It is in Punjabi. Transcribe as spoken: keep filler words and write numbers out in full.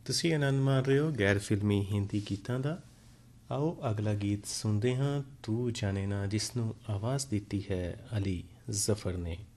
ਤੁਸੀਂ ਆਨੰਦ ਮਾਣ ਰਹੇ ਹੋ ਗੈਰ ਫਿਲਮੀ ਹਿੰਦੀ ਗੀਤਾਂ ਦਾ। ਆਓ ਅਗਲਾ ਗੀਤ ਸੁਣਦੇ ਹਾਂ, ਤੂੰ ਜਾਣੇ ਨਾ, ਜਿਸ ਨੂੰ ਆਵਾਜ਼ ਦਿੱਤੀ ਹੈ ਅਲੀ ਜ਼ਫਰ ਨੇ।